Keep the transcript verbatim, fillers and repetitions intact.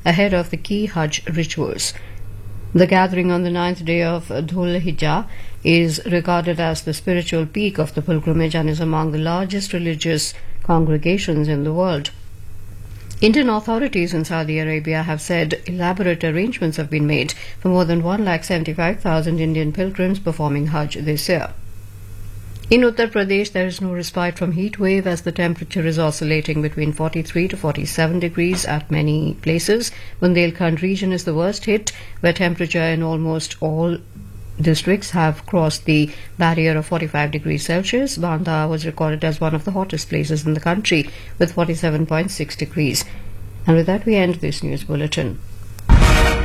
ahead of the key Hajj rituals. The gathering on the ninth day of Dhul Hijjah is regarded as the spiritual peak of the pilgrimage and is among the largest religious congregations in the world. Indian authorities in Saudi Arabia have said elaborate arrangements have been made for more than one lakh seventy-five thousand Indian pilgrims performing Hajj this year. In Uttar Pradesh, there is no respite from heat wave as the temperature is oscillating between forty-three to forty-seven degrees at many places. Bundelkhand region is the worst hit, where temperature in almost all districts have crossed the barrier of forty-five degrees Celsius. Banda was recorded as one of the hottest places in the country with forty-seven point six degrees. And with that, we end this news bulletin.